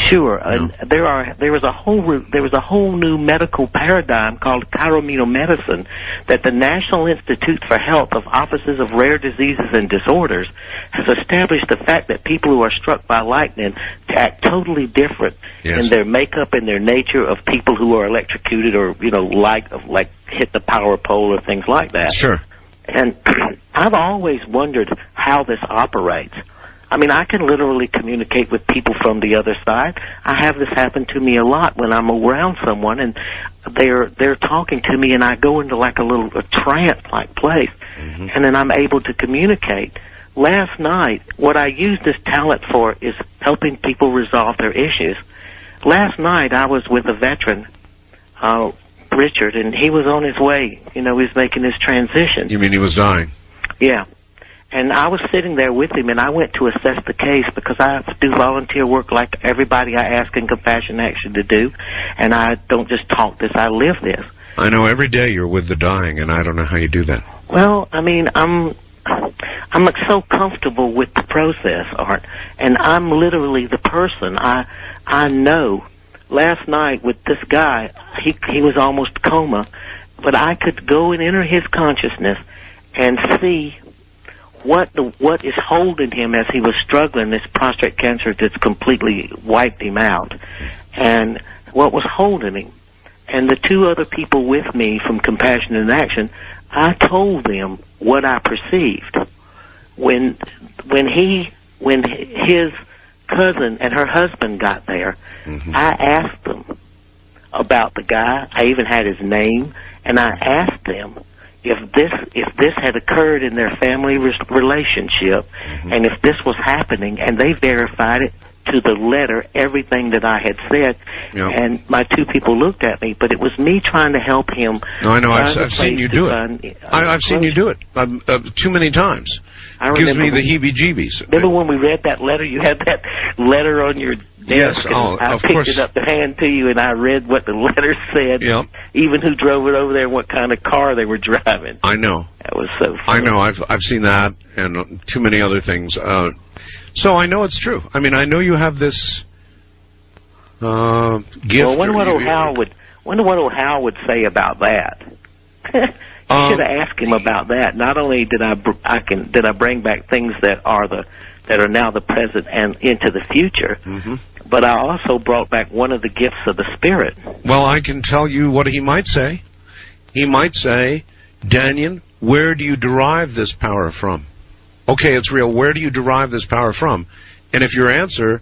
Sure, and there was a whole new medical paradigm called chiroimmunomedicine that the National Institute for Health of Offices of Rare Diseases and Disorders has established the fact that people who are struck by lightning act totally different in their makeup and their nature of people who are electrocuted or like hit the power pole or things like that. Sure. And I've always wondered how this operates. I mean, I can literally communicate with people from the other side. I have this happen to me a lot when I'm around someone and they're talking to me and I go into like a trance-like place, and then I'm able to communicate. Last night, what I use this talent for is helping people resolve their issues. Last night, I was with a veteran, Richard, and he was on his way. He was making his transition. You mean he was dying? Yeah. And I was sitting there with him, and I went to assess the case because I do volunteer work like everybody I ask in Compassion Action to do, and I don't just talk this, I live this. I know every day you're with the dying, and I don't know how you do that. Well, I mean, I'm so comfortable with the process, Art, and I'm literally the person. I know. Last night with this guy, he was almost coma, but I could go and enter his consciousness and see what is holding him as he was struggling, this prostate cancer that's completely wiped him out, and what was holding him. And the two other people with me from Compassion in Action, I told them what I perceived. When his cousin and her husband got there, I asked them about the guy. I even had his name, and I asked them if this had occurred in their family relationship, and if this was happening, and they verified it to the letter, everything that I had said, and my two people looked at me, but it was me trying to help him. No, I know. I've seen you do it. I've seen you do it too many times. It gives me the heebie-jeebies. Remember when we read that letter? You had that letter on your desk. Yes, I picked it up to hand to you, and I read what the letter said, even who drove it over there and what kind of car they were driving. I know. That was so funny. I know. I've seen that and too many other things. So I know it's true. I mean, I know you have this gift. Well, wonder what old Hal would say about that. You should have asked him about that. Not only did I bring back things that are now the present and into the future, but I also brought back one of the gifts of the Spirit. Well, I can tell you what he might say. He might say, Daniel, where do you derive this power from? Okay, it's real. Where do you derive this power from? And if your answer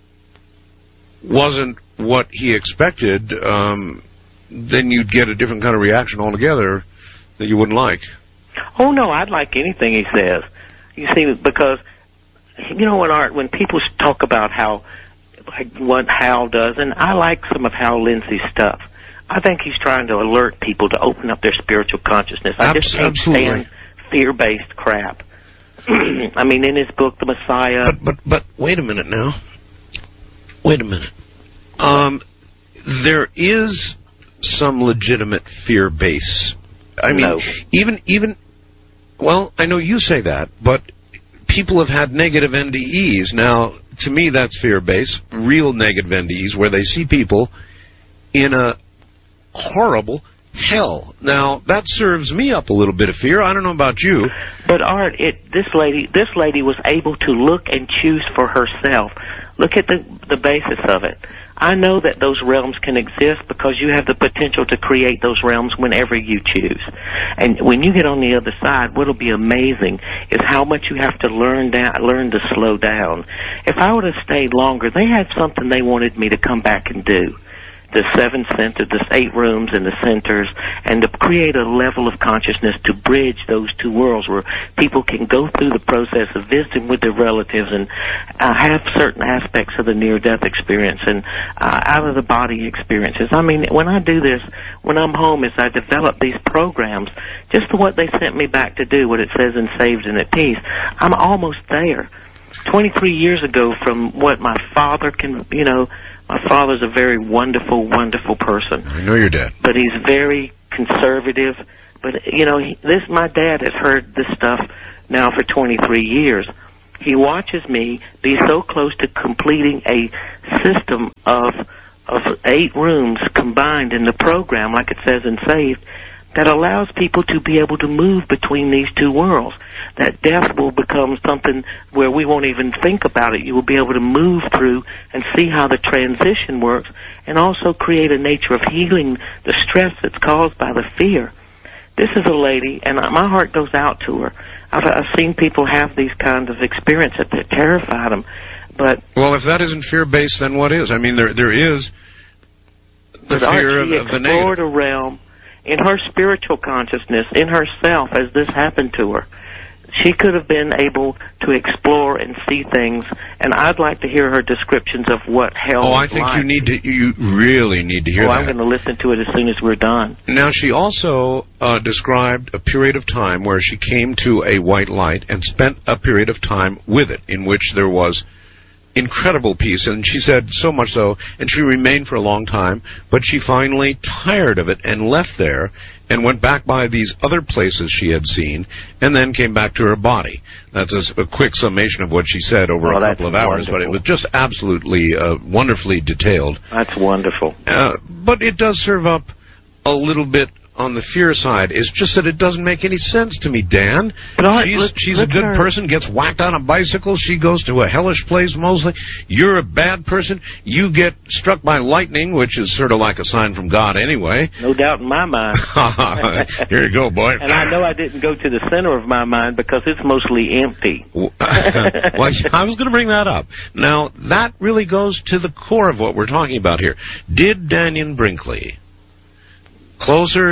wasn't what he expected, then you'd get a different kind of reaction altogether that you wouldn't like. Oh, no, I'd like anything he says. You see, because, you know what, Art, when people talk about what Hal does, and I like some of Hal Lindsey's stuff, I think he's trying to alert people to open up their spiritual consciousness. I just can't stand fear-based crap. I mean, in his book, The Messiah... But wait a minute now. Wait a minute. There is some legitimate fear base. I mean, even... Well, I know you say that, but people have had negative NDEs. Now, to me, that's fear-based. Real negative NDEs, where they see people in a horrible hell. Now, that serves me up a little bit of fear. I don't know about you. But, Art, this lady was able to look and choose for herself. Look at the basis of it. I know that those realms can exist because you have the potential to create those realms whenever you choose. And when you get on the other side, what'll be amazing is how much you have to learn to slow down. If I would have stayed longer, they had something they wanted me to come back and do. The 7 centers, the 8 rooms and the centers, and to create a level of consciousness to bridge those two worlds where people can go through the process of visiting with their relatives and have certain aspects of the near-death experience and out-of-the-body experiences. I mean, when I do this, when I'm home, is I develop these programs just for what they sent me back to do, what it says in Saved and at Peace. I'm almost there. 23 years ago from what my father can, my father's a very wonderful, wonderful person. I know your dad. But he's very conservative. But, my dad has heard this stuff now for 23 years. He watches me be so close to completing a system of 8 rooms combined in the program, like it says in Saved, that allows people to be able to move between these two worlds. That death will become something where we won't even think about it. You will be able to move through and see how the transition works, and also create a nature of healing the stress that's caused by the fear. This is a lady, and my heart goes out to her. I've seen people have these kinds of experiences that terrify them. But well, if that isn't fear-based, then what is? I mean, there is the fear of the negative. She explored a realm in her spiritual consciousness, in herself, as this happened to her. She could have been able to explore and see things, and I'd like to hear her descriptions of what hell is like. I think you really need to hear that. I'm going to listen to it as soon as we're done. Now, she also described a period of time where she came to a white light and spent a period of time with it, in which there was incredible peace, and she said so much so, and she remained for a long time, but she finally tired of it and left there and went back by these other places she had seen, and then came back to her body. That's a quick summation of what she said over a couple of hours, but it was just absolutely wonderfully detailed. That's wonderful. But it does serve up a little bit on the fear side. It's just that it doesn't make any sense to me, Dan. She's a good person, gets whacked on a bicycle, she goes to a hellish place mostly. You're a bad person, you get struck by lightning, which is sort of like a sign from God anyway. No doubt in my mind. Here you go, boy. And I know I didn't go to the center of my mind because it's mostly empty. Well, I was going to bring that up. Now, that really goes to the core of what we're talking about here. Did Dannion Brinkley, closer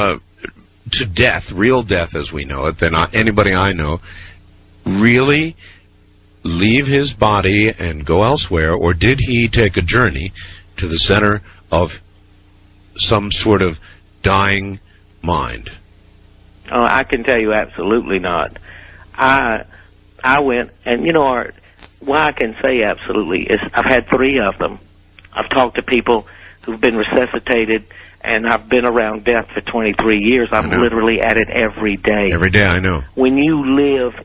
to death, real death as we know it, than anybody I know, really leave his body and go elsewhere, or did he take a journey to the center of some sort of dying mind? Oh, I can tell you absolutely not. I went, and Art, why I can say absolutely is I've had 3 of them. I've talked to people who've been resuscitated, and I've been around death for 23 years. I'm literally at it every day. Every day, I know. When you live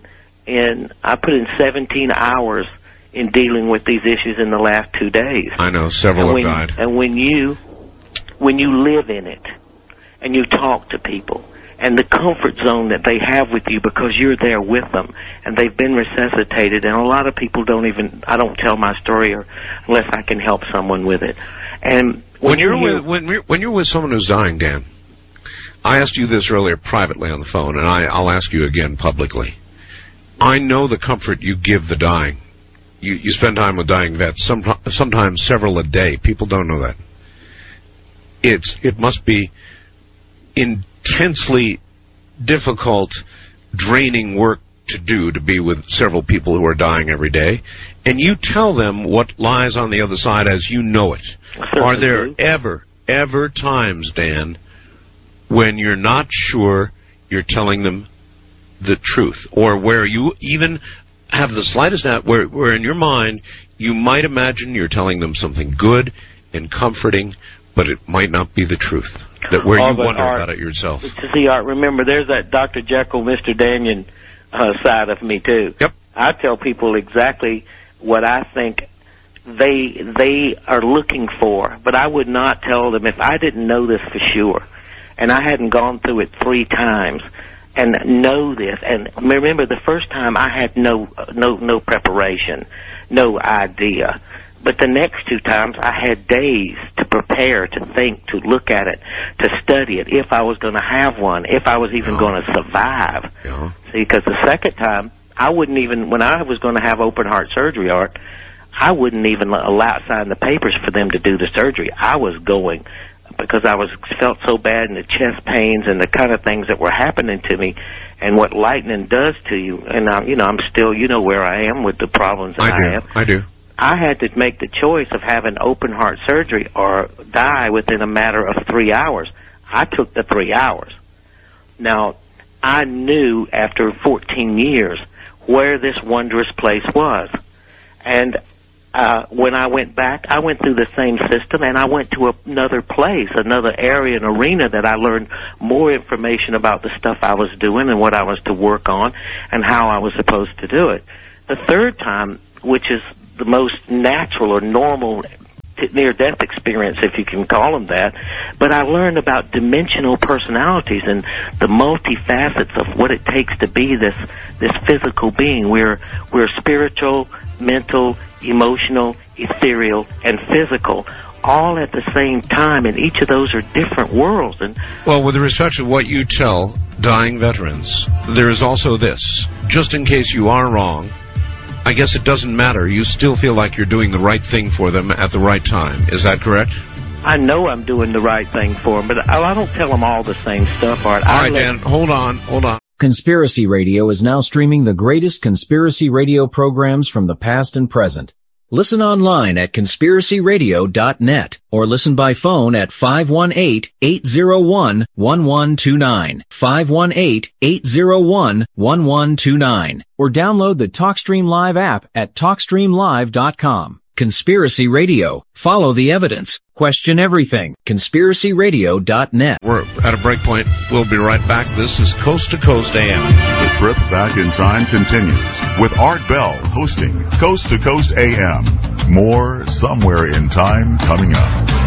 I put in 17 hours in dealing with these issues in the last 2 days. I know, several have died. And when you live in it, and you talk to people, and the comfort zone that they have with you because you're there with them, and they've been resuscitated, and a lot of people I don't tell my story unless I can help someone with it. And when you're with someone who's dying, Dan, I asked you this earlier privately on the phone, and I'll ask you again publicly. I know the comfort you give the dying. You spend time with dying vets, sometimes several a day. People don't know that. It must be intensely difficult, draining work to do to be with several people who are dying every day, and you tell them what lies on the other side as you know it. Are there ever times, Dan, when you're not sure you're telling them the truth, or where you even have the slightest doubt, where in your mind you might imagine you're telling them something good and comforting, but it might not be the truth, where you wonder about it yourself? See, Art, remember, there's that Dr. Jekyll, Mr. Dannion side of me, too. Yep. I tell people exactly what I think they are looking for, but I would not tell them if I didn't know this for sure, and I hadn't gone through it 3 times and know this. And remember, the first time I had no preparation, no idea. But the next 2 times, I had days to prepare, to think, to look at it, to study it, if I was going to have one, if I was even going to survive. Yeah. See, because the second time, I wouldn't even, when I was going to have open heart surgery, Art, I wouldn't even sign the papers for them to do the surgery. I was going because I felt so bad, and the chest pains and the kind of things that were happening to me, and what lightning does to you. And I'm still, where I am with the problems that I have. I do. I had to make the choice of having open heart surgery or die within a matter of 3 hours. I took the 3 hours. Now, I knew after 14 years where this wondrous place was. And when I went back, I went through the same system, and I went to another place, another area, an arena that I learned more information about the stuff I was doing and what I was to work on and how I was supposed to do it. The third time, which is the most natural or normal near-death experience, if you can call them that, but I learned about dimensional personalities and the multifacets of what it takes to be this physical being. We're spiritual, mental, emotional, ethereal, and physical, all at the same time, and each of those are different worlds. And well, with respect to what you tell dying veterans, there is also this. Just in case you are wrong, I guess it doesn't matter. You still feel like you're doing the right thing for them at the right time. Is that correct? I know I'm doing the right thing for them, but I don't tell them all the same stuff, Art. All right, Dan, hold on. Conspiracy Radio is now streaming the greatest conspiracy radio programs from the past and present. Listen online at conspiracyradio.net or listen by phone at 518-801-1129, 518-801-1129, or download the TalkStream Live app at TalkStreamLive.com. Conspiracy Radio. Follow the evidence. Question everything. ConspiracyRadio.net. We're at a break point. We'll be right back. This is Coast to Coast AM. The trip back in time continues with Art Bell hosting Coast to Coast AM. More Somewhere in Time coming up.